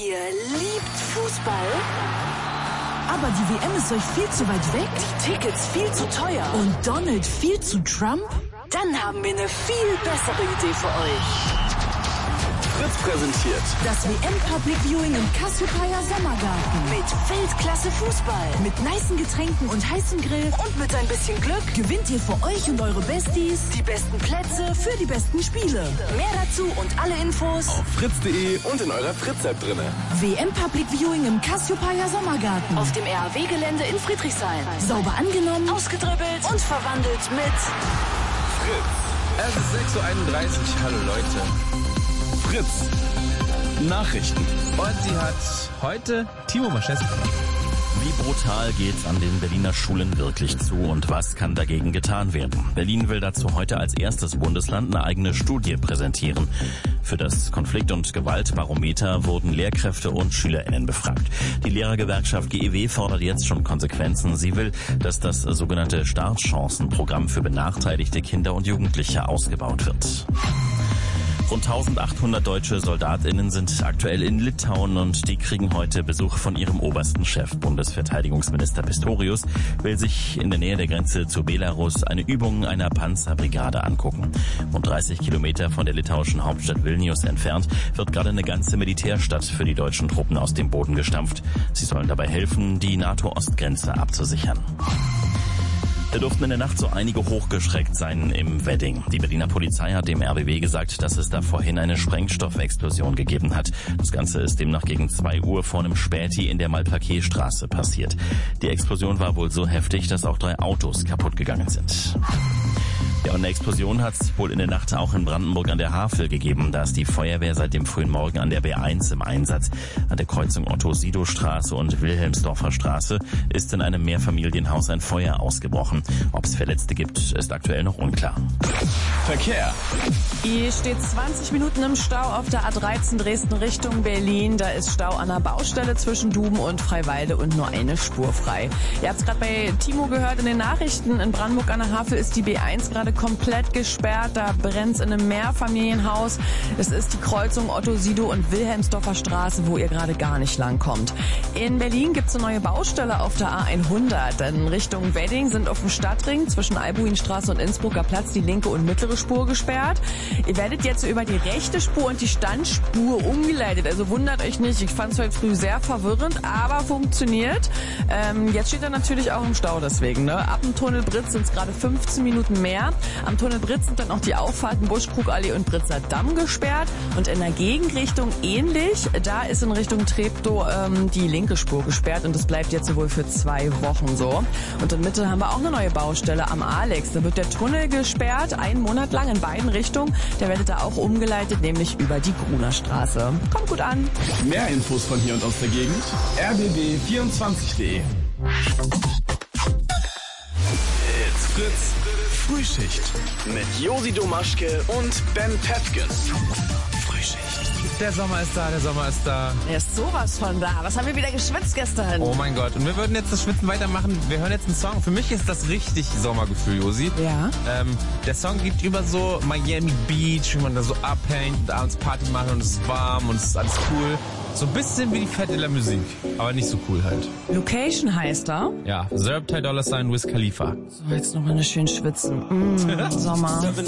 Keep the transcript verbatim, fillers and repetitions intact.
Ihr liebt Fußball? Aber die W M ist euch viel zu weit weg? Die Tickets viel zu teuer? Und Donald viel zu Trump? Dann haben wir eine viel bessere Idee für euch. Fritz präsentiert das W M Public Viewing im Cassiopeia Sommergarten. Mit Weltklasse Fußball. Mit nicen Getränken und heißem Grill. Und mit ein bisschen Glück gewinnt ihr für euch und eure Besties die besten Plätze für die besten Spiele. Mehr dazu und alle Infos auf fritz punkt de und in eurer Fritz-App drinne. W M Public Viewing im Cassiopeia Sommergarten. Auf dem R A W-Gelände in Friedrichshain. Sauber angenommen, ausgedribbelt und verwandelt mit Fritz. Es ist sechs Uhr einunddreißig. Hallo Leute. Fritz. Nachrichten. Und sie hat heute Timo Maschewski. Wie brutal geht's an den Berliner Schulen wirklich zu und was kann dagegen getan werden? Berlin will dazu heute als erstes Bundesland eine eigene Studie präsentieren. Für das Konflikt- und Gewaltbarometer wurden Lehrkräfte und SchülerInnen befragt. Die Lehrergewerkschaft G E W fordert jetzt schon Konsequenzen. Sie will, dass das sogenannte Startchancenprogramm für benachteiligte Kinder und Jugendliche ausgebaut wird. Rund eintausendachthundert deutsche SoldatInnen sind aktuell in Litauen und die kriegen heute Besuch von ihrem obersten Chef. Bundesverteidigungsminister Pistorius will sich in der Nähe der Grenze zu Belarus eine Übung einer Panzerbrigade angucken. Rund dreißig Kilometer von der litauischen Hauptstadt Vilnius entfernt wird gerade eine ganze Militärstadt für die deutschen Truppen aus dem Boden gestampft. Sie sollen dabei helfen, die NATO-Ostgrenze abzusichern. Da durften in der Nacht so einige hochgeschreckt sein im Wedding. Die Berliner Polizei hat dem R B B gesagt, dass es da vorhin eine Sprengstoffexplosion gegeben hat. Das Ganze ist demnach gegen zwei Uhr vor einem Späti in der Malplaquet-Straße passiert. Die Explosion war wohl so heftig, dass auch drei Autos kaputt gegangen sind. Ja, und eine Explosion hat es wohl in der Nacht auch in Brandenburg an der Havel gegeben. Da ist die Feuerwehr seit dem frühen Morgen an der B eins im Einsatz. An der Kreuzung Otto-Sido-Straße und Wilhelmsdorfer Straße ist in einem Mehrfamilienhaus ein Feuer ausgebrochen. Ob es Verletzte gibt, ist aktuell noch unklar. Verkehr. Ihr steht zwanzig Minuten im Stau auf der A dreizehn Dresden Richtung Berlin. Da ist Stau an der Baustelle zwischen Duben und Freiwalde und nur eine Spur frei. Ihr habt es gerade bei Timo gehört in den Nachrichten. In Brandenburg an der Havel ist die B eins gerade komplett gesperrt. Da brennt in einem Mehrfamilienhaus. Es ist die Kreuzung Otto-Sido und Wilhelmsdorfer Straße, wo ihr gerade gar nicht lang kommt. In Berlin gibt es eine neue Baustelle auf der A hundert. In Richtung Wedding sind auf dem Stadtring zwischen Albuinstraße und Innsbrucker Platz die linke und mittlere Spur gesperrt. Ihr werdet jetzt über die rechte Spur und die Standspur umgeleitet. Also wundert euch nicht. Ich fand es heute früh sehr verwirrend, aber funktioniert. Ähm, jetzt steht er natürlich auch im Stau deswegen. Ne? Ab dem Tunnel Britz sind es gerade fünfzehn Minuten mehr. Am Tunnel Britz sind dann auch die Auffahrten Buschkrugallee und Britzer Damm gesperrt. Und in der Gegenrichtung ähnlich. Da ist in Richtung Treptow ähm, die linke Spur gesperrt. Und das bleibt jetzt wohl für zwei Wochen so. Und in Mitte haben wir auch eine neue Baustelle am Alex. Da wird der Tunnel gesperrt, einen Monat lang in beiden Richtungen. Der werdet da auch umgeleitet, nämlich über die Gruner Straße. Kommt gut an. Mehr Infos von hier und aus der Gegend. r b b vierundzwanzig punkt de. It's Fritz. Frühschicht. Mit Josi Domaschke und Ben Pefkes. Frühschicht. Der Sommer ist da, der Sommer ist da. Er ist sowas von da. Was haben wir wieder geschwitzt gestern? Oh mein Gott. Und wir würden jetzt das Schwitzen weitermachen. Wir hören jetzt einen Song. Für mich ist das richtig Sommergefühl, Josi. Ja. Ähm, der Song geht über so Miami Beach, wie man da so abhängt und abends Party macht und es ist warm und es ist alles cool. So ein bisschen wie die Fête de la Musique, aber nicht so cool halt. Location heißt er. Ja, Zerb Ty Dolla Sign Wiz Khalifa. So, jetzt nochmal eine schön schwitzen. Mm, Sommer.